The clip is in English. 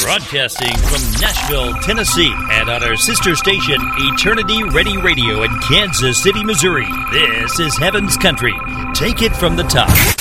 Broadcasting from Nashville, Tennessee, and on our sister station, Eternity Ready Radio in Kansas City, Missouri. This is Heaven's Country. Take it from the top.